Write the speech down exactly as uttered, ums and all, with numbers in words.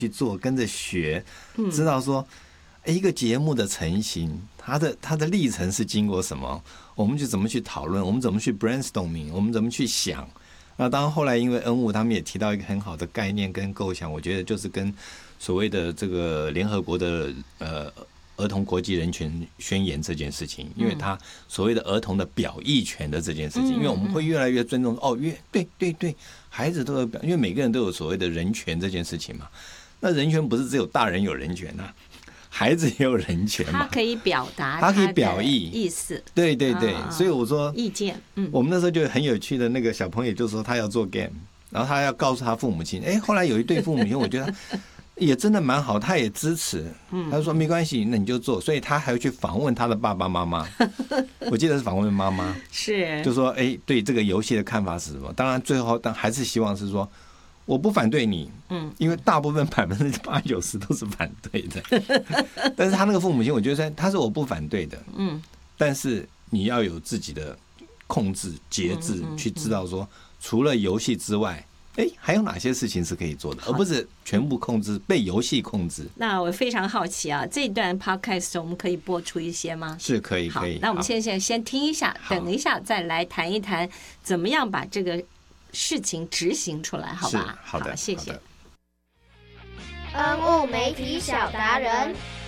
去做，跟着学，知道说一个节目的成型，它的它的历程是经过什么，我们就怎么去讨论，我们怎么去 brainstorming， 我们怎么去想。那当然后来因为恩物他们也提到一个很好的概念跟构想，我觉得就是跟所谓的这个联合国的呃儿童国际人权宣言这件事情，因为他所谓的儿童的表意权的这件事情，因为我们会越来越尊重哦，越对对对，孩子都有表，因为每个人都有所谓的人权这件事情嘛。那人权不是只有大人有人权啊，孩子也有人权嘛， 他可以表达， 他可以表意意思， 对对对， 啊、 所以我说意见，嗯， 我们那时候就很有趣的那个小朋友就说他要做 game， 然后他要告诉他父母亲，哎，后来有一对父母亲，我觉得也真的蛮好，他也支持，他就说没关系，那你就做，所以他还会去访问他的爸爸妈妈，我记得是访问妈妈， 是， 就说哎，对这个游戏的看法是什么？当然最后但还是希望是说。我不反对你，嗯，因为大部分百分之八九十都是反对的，但是他那个父母亲，我觉得他是我不反对的，嗯，但是你要有自己的控制节制，去知道说，除了游戏之外，哎，还有哪些事情是可以做的，而不是全部控制被游戏控制。 那我非常好奇啊，这一段 podcast 我们可以播出一些吗？ 是可以，可以。 那我们现在先听一下，等一下再来谈一谈，怎么样把这个事情执行出来，好吧？ 好的， 好，谢谢。 恩物媒体小达人。